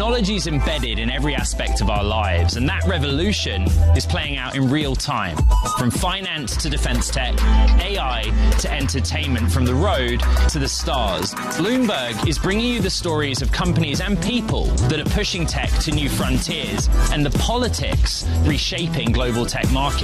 Technology is embedded in every aspect of our lives, and that revolution is playing out in real time. From finance to defense tech, AI to entertainment, from the road to the stars. Bloomberg is bringing you the stories of companies and people that are pushing tech to new frontiers and the politics reshaping global tech markets.